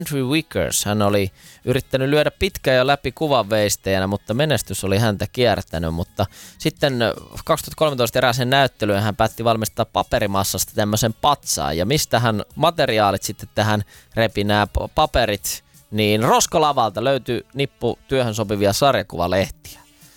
Andrew Wickers. Hän oli yrittänyt lyödä pitkään jo läpi kuvanveisteenä, mutta menestys oli häntä kiertänyt. Mutta sitten 2013 erääseen näyttelyyn hän päätti valmistaa paperimassasta tämmöisen patsaan. Ja mistä hän materiaalit sitten tähän repi nämä paperit, niin roskalavalta löytyi nippu työhön sopivia sarjakuvalehtiä.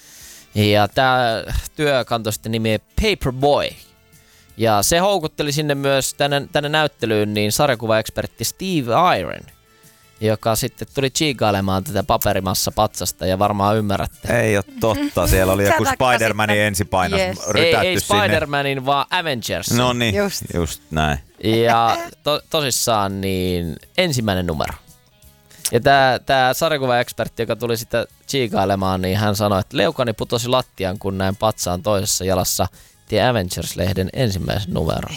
Ja tämä työ kantoi sitten nimiä Paperboy. Ja se houkutteli sinne myös tänne näyttelyyn niin sarjakuvaekspertti Steve Iron, joka sitten tuli chiikailemaan tätä paperimassa-patsasta ja varmaan ymmärrätte. Ei ole totta, siellä oli joku Spider-Manin ensipainos rytätty ei sinne. Spider-Manin, vaan Avengers. No niin, just näin. Ja tosissaan niin ensimmäinen numero. Ja tämä sarjakuvaekspertti, joka tuli sitä chiikailemaan, niin hän sanoi, että leukani putosi lattiaan, kun näin patsaan toisessa jalassa The Avengers-lehden ensimmäisen numeron.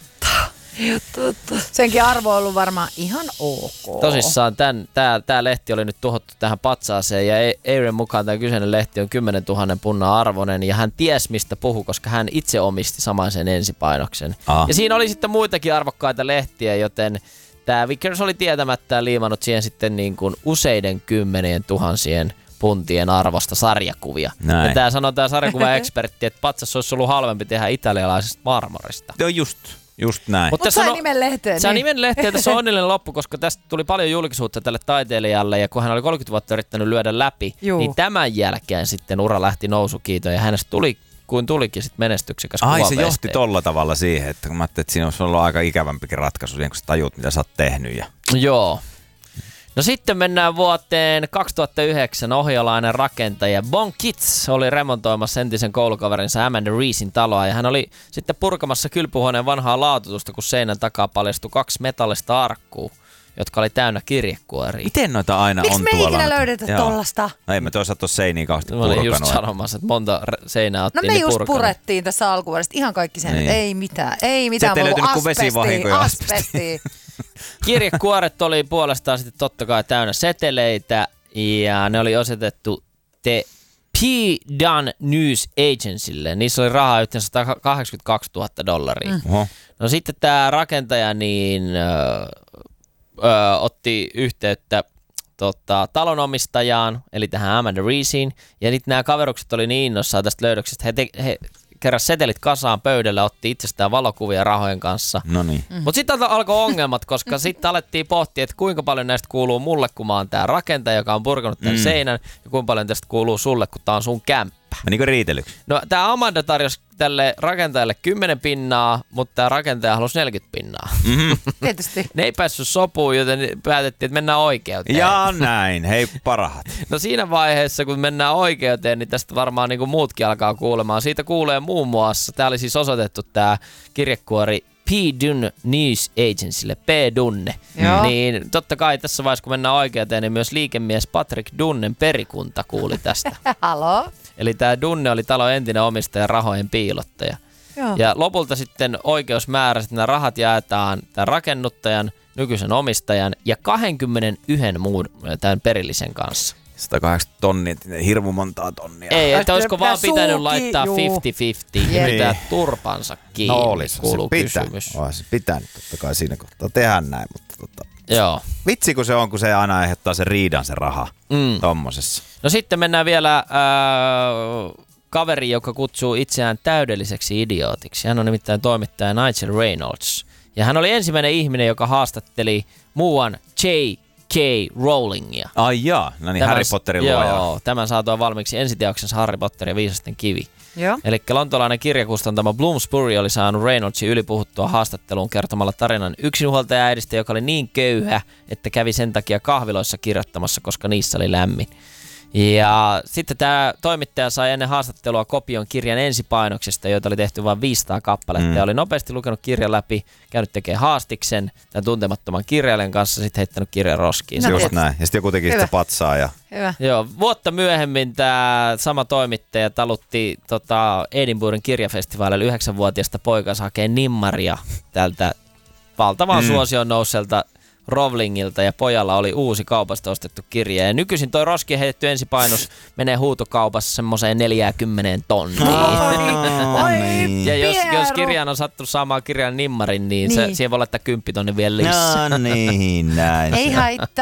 Ei ole totta. Senkin arvo on ollut varmaan ihan ok. Tosissaan tämä lehti oli nyt tuhottu tähän patsaaseen ja Aaron mukaan tämä kyseinen lehti on 10 000 punnan arvoinen ja hän ties mistä puhui, koska hän itse omisti samaisen ensipainoksen. Ja siinä oli sitten muitakin arvokkaita lehtiä, joten tämä Vickers oli tietämättä liimannut siihen sitten niin kuin useiden 10 000 puntien arvosta sarjakuvia. Näin. Ja tämä sanoo tämä sarjakuvaekspertti, että patsas olisi ollut halvempi tehdä italialaisesta marmorista. Joo, just näin. Mutta sai nimen lehteen. Sai nimen lehteen, tässä on onnellinen loppu, koska tästä tuli paljon julkisuutta tälle taiteilijalle, ja kun hän oli 30 vuotta yrittänyt lyödä läpi, niin tämän jälkeen sitten ura lähti nousukiitoon, ja hänestä tuli kuin tulikin sitten menestyksekäs kuvaveiste. Se johti tolla tavalla siihen, että kun mä ajattelin, että siinä olisi ollut aika ikävämpikin ratkaisu siihen, kun sä tajuut, mitä sä oot tehnyt. Joo. No sitten mennään vuoteen 2009. Ohjalainen rakentaja Bon Kitts oli remontoimassa entisen koulukaverinsa Amanda Reesin taloa ja hän oli sitten purkamassa kylpyhuoneen vanhaa laatutusta, kun seinän takaa paljastui 2 metallista arkkua, jotka oli täynnä kirjekuoria. Miten noita aina Miks on me tuolla? Miksi me ikinä löydetä tollasta? No ei me toisaalta ole seiniä kauheasti purkanut. Mä olin just sanomassa, että monta seinää ottiin no me just purkanut. purettiin tässä alkuvuodesta ihan kaikki seinät. Niin. Ei mitään Sieltä ei löytynyt kuin vesivahinko ja asbesti. Kirjekuoret oli puolestaan sitten totta kai täynnä seteleitä ja ne oli osoitettu The P. Dunn News Agencylle. Niissä oli rahaa yhteensä $182,000. No sitten tämä rakentaja niin otti yhteyttä talonomistajaan, eli tähän Amanda Reesiin, ja nyt nämä kaverukset oli niin innossaan tästä löydöksestä, he keräs setelit kasaan pöydällä, otti itsestään valokuvia rahojen kanssa. No niin. Mutta sitten alkoi ongelmat, koska sitten alettiin pohtia, että kuinka paljon näistä kuuluu mulle, kun mä oon tää rakentaja, joka on purkanut tämän seinän, ja kuinka paljon tästä kuuluu sulle, kun tää on sun kämppä. Menikö riitelyksi? No tää Amanda tarjosi tälle rakentajalle 10 pinnaa, mutta tää rakentaja halusi 40 pinnaa. Tietysti. Ne ei päässyt sopuun, joten päätettiin, että mennään oikeuteen. Ja näin, hei parhaat. No siinä vaiheessa, kun mennään oikeuteen, niin tästä varmaan niin kuin muutkin alkaa kuulemaan. Siitä kuulee muun muassa, tää oli siis osoitettu tää kirjekuori P. Dunn News Agencylle, P. Dunne. Niin totta kai tässä vaiheessa, kun mennään oikeuteen, niin myös liikemies Patrick Dunnen perikunta kuuli tästä. Halo? Eli tämä Dunne oli talon entinen omistaja, rahojen piilottaja. Joo. Ja lopulta sitten oikeus määräsi, että nämä rahat jaetaan tämän rakennuttajan, nykyisen omistajan ja 21 muun tämän perillisen kanssa. 180 tonnia, hirmu montaa tonnia. Ei, että olisiko vaan pitänyt laittaa 50-50 ja pitää turpansa kiinni, no olisi, kuuluu se kysymys. Olisi pitänyt totta kai siinä kohtaa tehdä näin, mutta Joo. vitsi kun se aina aiheuttaa sen riidan se raha tommosessa. No sitten mennään vielä kaveri, joka kutsuu itseään täydelliseksi idiootiksi. Hän on nimittäin toimittaja Nigel Reynolds. Ja hän oli ensimmäinen ihminen, joka haastatteli muuan J.K. Rowlingia. Ai jaa, no niin, Harry Potterin luoja. Joo, tämän saatua valmiiksi ensiteoksensa Harry Potter ja Viisasten kivi. Eli lontolainen kirjakustantama Bloomsbury oli saanut Reynoldsin ylipuhuttua haastatteluun kertomalla tarinan yksinhuoltajaäidistä, joka oli niin köyhä, että kävi sen takia kahviloissa kirjoittamassa, koska niissä oli lämmin. Ja sitten tämä toimittaja sai ennen haastattelua kopion kirjan ensipainoksesta, joita oli tehty vain 500 kappaletta. Ja oli nopeasti lukenut kirjan läpi, käynyt tekemään haastiksen tämän tuntemattoman kirjailijan kanssa, sitten heittänyt kirjan roskiin. No, just näin. Ja sitten joku teki sitä patsaa. Ja... Hyvä. Joo, vuotta myöhemmin tämä sama toimittaja talutti Edinburghin kirjafestivaalilla 9-vuotiaasta poikansa hakee nimmaria tältä valtavan suosion nousselta Rowlingilta ja pojalla oli uusi kaupasta ostettu kirja. Ja nykyisin toi roskiin heitetty ensipainus menee huutokaupassa semmoiseen 40 tonniin. Ja jos kirjaan on sattunut saamaan kirjan nimmarin, niin. Siihen voi laittaa 10 tonnin vielä lisää. No niin, näin. Ei haittaa.